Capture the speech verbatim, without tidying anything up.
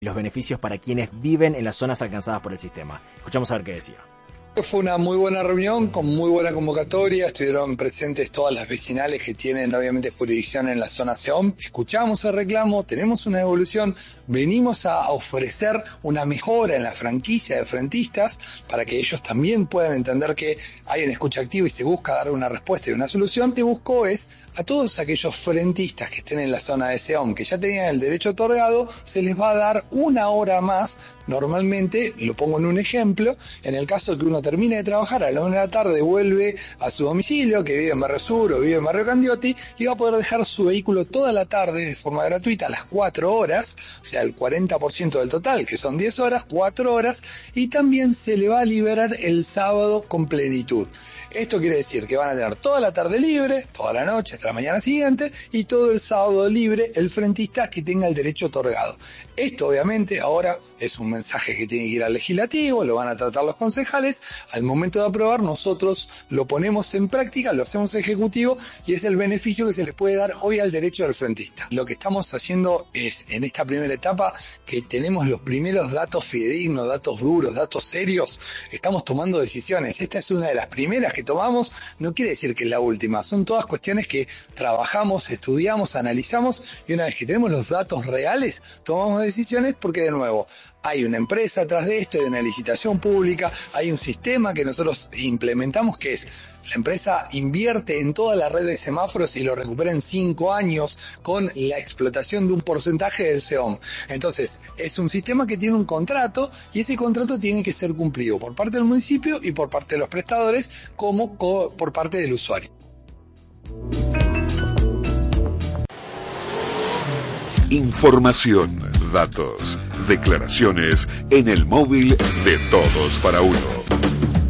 los beneficios para quienes viven en las zonas alcanzadas por el sistema. Escuchamos a ver qué decía. Fue una muy buena reunión, con muy buena convocatoria, estuvieron presentes todas las vecinales que tienen obviamente jurisdicción en la zona C E O M, escuchamos el reclamo, tenemos una evolución, venimos a ofrecer una mejora en la franquicia de frentistas para que ellos también puedan entender que hay una escucha activa y se busca dar una respuesta y una solución. Lo que buscó es a todos aquellos frentistas que estén en la zona de C E O M, que ya tenían el derecho otorgado, se les va a dar una hora más. Normalmente, lo pongo en un ejemplo, en el caso de que uno termine de trabajar a la una de la tarde, vuelve a su domicilio, que vive en Barrio Sur o vive en Barrio Candioti, y va a poder dejar su vehículo toda la tarde de forma gratuita a las cuatro horas, o sea, el cuarenta por ciento del total, que son diez horas, cuatro horas, y también se le va a liberar el sábado con plenitud. Esto quiere decir que van a tener toda la tarde libre, toda la noche hasta la mañana siguiente, y todo el sábado libre el frentista que tenga el derecho otorgado. Esto obviamente ahora es un mensaje que tiene que ir al legislativo, lo van a tratar los concejales, al momento de aprobar nosotros lo ponemos en práctica, lo hacemos ejecutivo y es el beneficio que se les puede dar hoy al derecho del frentista. Lo que estamos haciendo es, en esta primera etapa, que tenemos los primeros datos fidedignos, datos duros, datos serios, estamos tomando decisiones. Esta es una de las primeras que tomamos, no quiere decir que es la última, son todas cuestiones que trabajamos, estudiamos, analizamos y una vez que tenemos los datos reales, tomamos decisiones porque de nuevo, hay una empresa atrás de esto, hay una licitación pública, hay un sistema que nosotros implementamos que es la empresa invierte en toda la red de semáforos y lo recupera en cinco años con la explotación de un porcentaje del C E O M. Entonces, es un sistema que tiene un contrato y ese contrato tiene que ser cumplido por parte del municipio y por parte de los prestadores como por parte del usuario. Información, datos, declaraciones en el móvil de Todos para Uno.